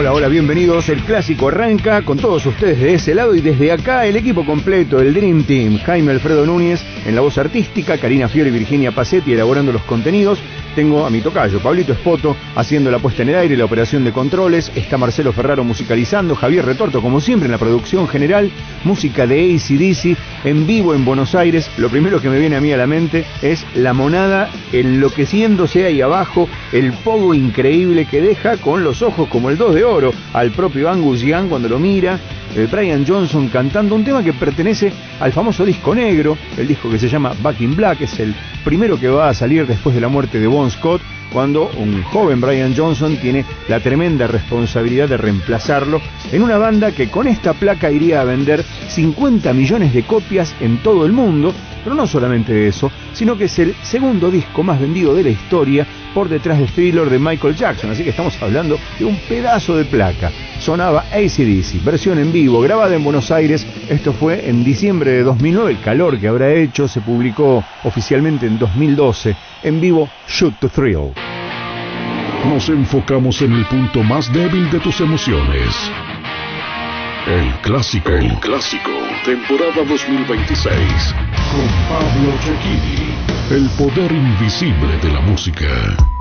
Hola, hola, bienvenidos. El clásico arranca con todos ustedes de ese lado y desde acá el equipo completo, el Dream Team. Jaime Alfredo Núñez en la voz artística, Karina Fiore y Virginia Pacetti elaborando los contenidos. Tengo a mi tocayo, Pablito Espoto, haciendo la puesta en el aire y la operación de controles. Está Marcelo Ferraro musicalizando, Javier Retorto, como siempre, en la producción general. Música de AC/DC en vivo en Buenos Aires. Lo primero que me viene a mí a la mente es la monada enloqueciéndose ahí abajo, el pogo increíble que deja con los ojos como el 2 de oro al propio Angus Young cuando lo mira. Brian Johnson cantando un tema que pertenece al famoso disco negro, el disco que se llama Back in Black, es el primero que va a salir después de la muerte de Bon Scott, cuando un joven Brian Johnson tiene la tremenda responsabilidad de reemplazarlo en una banda que con esta placa iría a vender 50 millones de copias en todo el mundo. Pero no solamente eso, sino que es el segundo disco más vendido de la historia por detrás de Thriller de Michael Jackson, así que estamos hablando de un pedazo de placa. Sonaba AC/DC, versión en vivo, grabada en Buenos Aires. Esto fue en diciembre de 2009, el calor que habrá hecho. Se publicó oficialmente en 2012, en vivo, Shoot to Thrill. Nos enfocamos en el punto más débil de tus emociones. El clásico, temporada 2026, con Pablo Cecchini, el poder invisible de la música.